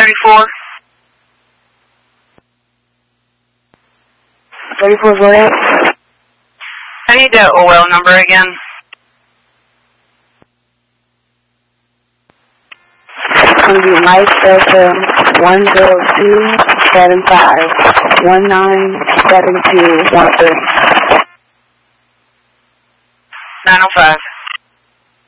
34. 34 is what? I need the OL number again. It's going to be Mike Delta 10275 1972 130. 905.